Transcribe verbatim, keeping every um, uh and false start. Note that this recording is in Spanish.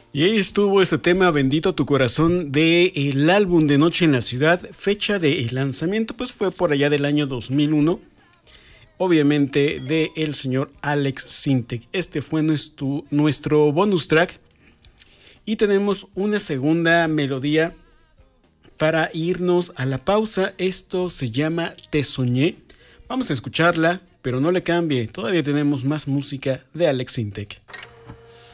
Y ahí estuvo ese tema, Bendito tu corazón, de el álbum de Noche en la Ciudad. Fecha de lanzamiento pues fue por allá del año dos mil uno. Obviamente de el señor Alex Sintek. Este fue nuestro, nuestro bonus track. Y tenemos una segunda melodía para irnos a la pausa. Esto se llama Te Soñé. Vamos a escucharla, pero no le cambie. Todavía tenemos más música de Alex Sintek.